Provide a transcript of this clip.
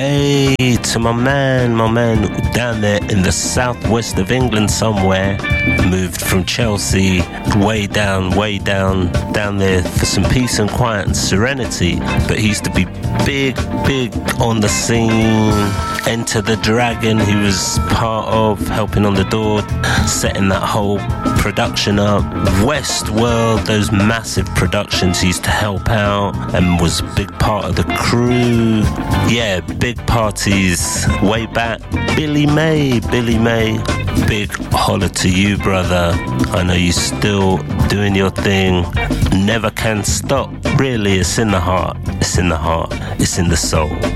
Hey, to my man down there in the southwest of England somewhere. Moved from Chelsea way down there for some peace and quiet and serenity. But he used to be big on the scene. Enter the Dragon, he was part of helping on the door, setting that whole production up. Westworld, those massive productions, he used to help out and was a big part of the crew. Yeah, big parties way back. Billy May, big holler to you, brother. I know you're still doing your thing. Never can stop. Really, it's in the heart. It's in the soul.